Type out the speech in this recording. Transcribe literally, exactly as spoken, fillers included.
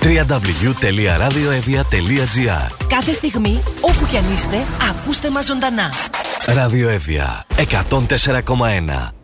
double-u double-u double-u τελεία ραδιοεύβοια τελεία τζι άρ. Κάθε στιγμή, όπου κι αν είστε, ακούστε μας ζωντανά. Ραδιοεύβοια εκατόν τέσσερα κόμμα ένα.